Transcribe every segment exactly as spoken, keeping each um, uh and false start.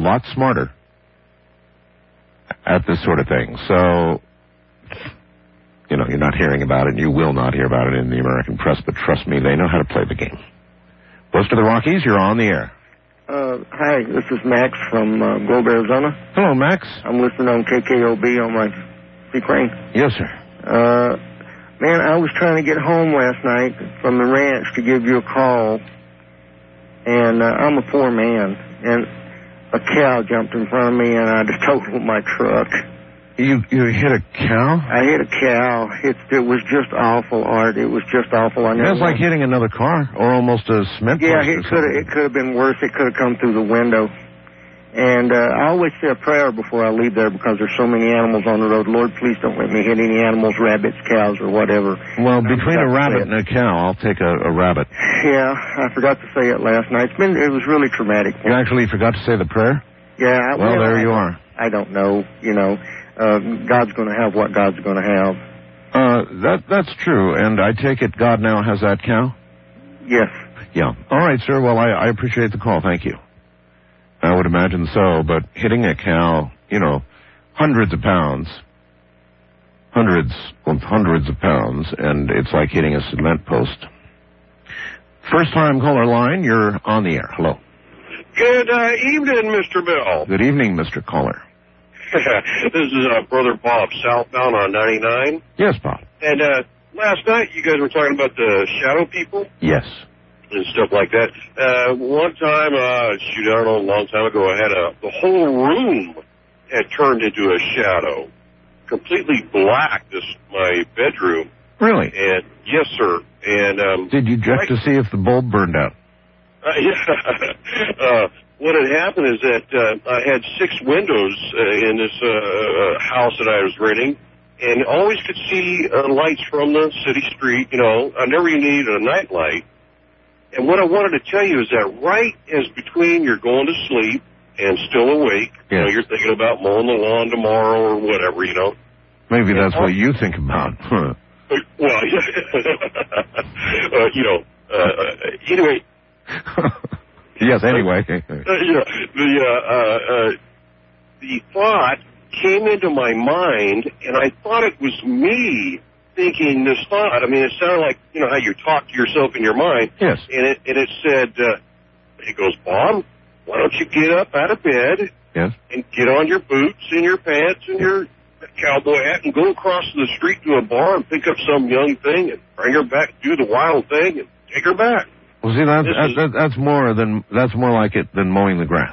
lot smarter at this sort of thing. So, you know, you're not hearing about it, and you will not hear about it in the American press, but trust me, they know how to play the game. West of the Rockies, you're on the air. Uh, hi, this is Max from uh, Globe, Arizona. Hello, Max. I'm listening on K K O B on my C crane. Yes, sir. Uh, man, I was trying to get home last night from the ranch to give you a call, and uh, I'm a poor man, and a cow jumped in front of me, and I just totaled my truck. You you hit a cow? I hit a cow. It, it was just awful, Art. It was just awful. I never That's like hitting another car, or almost a cement Yeah, post it could have it could have been worse. It could have come through the window. And uh, I always say a prayer before I leave there because there's so many animals on the road. Lord, please don't let me hit any animals, rabbits, cows, or whatever. Well, between a rabbit and a cow, I'll take a, a rabbit. Yeah, I forgot to say it last night. It's been it was really traumatic. You actually forgot to say the prayer? Yeah. Well, well there I, you are. I don't know. You know, uh, God's going to have what God's going to have. Uh, that that's true. And I take it God now has that cow? Yes. Yeah. All right, sir. Well, I, I appreciate the call. Thank you. I would imagine so, but hitting a cow, you know, hundreds of pounds, hundreds, well, hundreds of pounds, and it's like hitting a cement post. First time caller line, you're on the air. Hello. Good uh, evening, Mister Bill. Good evening, Mister Caller. This is uh, Brother Bob, southbound on ninety-nine. Yes, Bob. And uh, last night you guys were talking about the shadow people. Yes. And stuff like that. Uh, one time, uh, shoot, I don't know, a long time ago, I had a, the whole room had turned into a shadow. Completely black, this, my bedroom. Really? And, yes, sir. And, um. Did you check right, to see if the bulb burned out? Uh, yeah. uh, what had happened is that, uh, I had six windows, uh, in this, uh, house that I was renting. And always could see, uh, lights from the city street, you know. I never even needed a night light. And what I wanted to tell you is that right as between you're going to sleep and still awake, yes. You know, you're thinking about mowing the lawn tomorrow or whatever, you know. Maybe that's what you think about. Huh. Well, uh, you know, uh, anyway. Yes, anyway. uh, yeah, the, uh, uh, the thought came into my mind, and I thought it was me thinking this thought. I mean, it sounded like, you know, how you talk to yourself in your mind. Yes. And it, and it said, uh, it goes, Bob, why don't you get up out of bed yes. and get on your boots and your pants and your cowboy hat and go across the street to a bar and pick up some young thing and bring her back, do the wild thing and take her back. Well, see, that's, that, that, that's more than, that's more like it than mowing the grass.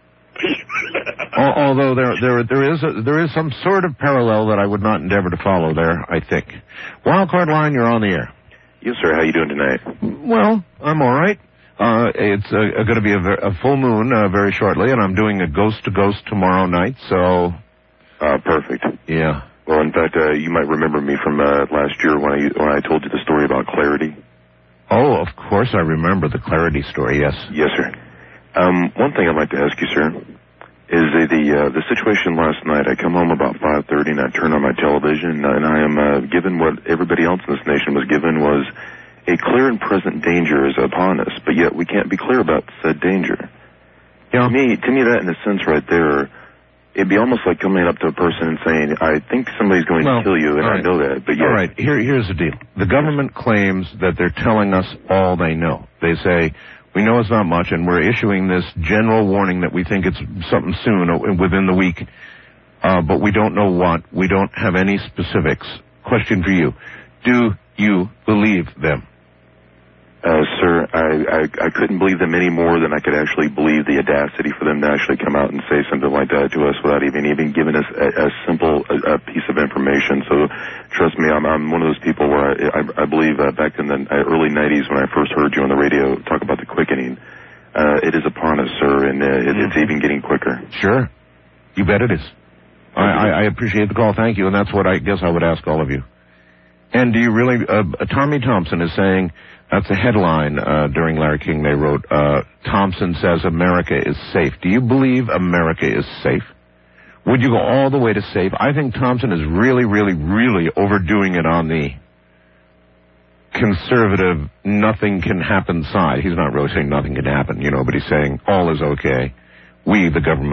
Although there, there, there is, a, there is some sort of parallel that I would not endeavor to follow there, I think. Wildcard line, you're on the air. Yes, sir. How you doing tonight? Well, I'm all right. Uh, it's uh, going to be a, a full moon uh, very shortly, and I'm doing a ghost to ghost tomorrow night. So, uh, perfect. Yeah. Well, in fact, uh, you might remember me from uh, last year when I when I told you the story about Clarity. Oh, of course I remember the Clarity story. Yes. Yes, sir. Um, one thing I'd like to ask you, sir, is the the, uh, the situation last night. I come home about five thirty and I turn on my television, and I am uh, given what everybody else in this nation was given was a clear and present danger is upon us, but yet we can't be clear about said danger. Yeah. To me, to me, that in a sense right there, it'd be almost like coming up to a person and saying, "I think somebody's going well, to kill you," and right. I know that. But yet, all right, here here's the deal. The government claims that they're telling us all they know. They say, we know it's not much, and we're issuing this general warning that we think it's something soon, or within the week, uh, but we don't know what. We don't have any specifics. Question for you. Do you believe them? Uh, sir, I, I, I couldn't believe them any more than I could actually believe the audacity for them to actually come out and say something like that to us without even even giving us a, a simple a, a piece of information. So, trust me, I'm, I'm one of those people where I, I, I believe uh, back in the early nineties when I first heard you on the radio talk about the quickening, uh, it is upon us, sir, and uh, it, it's even getting quicker. Sure. You bet it is. I, I, I appreciate the call. Thank you, and that's what I guess I would ask all of you. And do you really, uh, Tommy Thompson is saying, that's a headline uh, during Larry King they wrote, uh, Thompson says America is safe. Do you believe America is safe? Would you go all the way to safe? I think Thompson is really, really, really overdoing it on the conservative nothing can happen side. He's not really saying nothing can happen, you know, but he's saying all is okay. We, the government,